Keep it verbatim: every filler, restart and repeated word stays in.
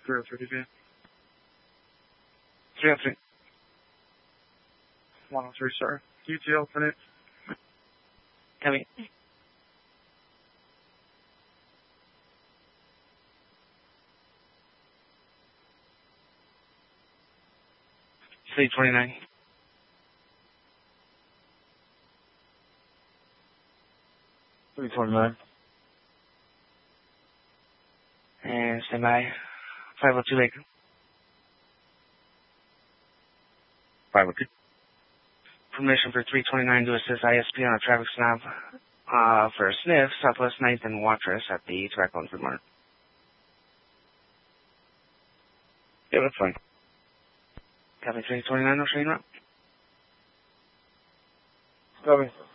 zero three, D V. three oh three. one oh three, sorry. U T alternate. Copy. three twenty-nine. three twenty-nine. And stand by. five oh two Baker. five oh two. Permission for three twenty-nine to assist I S P on a traffic stop uh, for a sniff, Southwest ninth and Watrous at the Tobacco and Food Mart. Yeah, that's fine. Copy three twenty-nine, no train route. Copy.